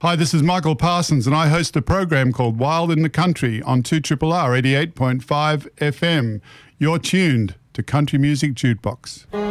Hi, this is Michael Parsons, and I host a program called Wild in the Country on 2RRR 88.5 FM. You're tuned to Country Music Jukebox.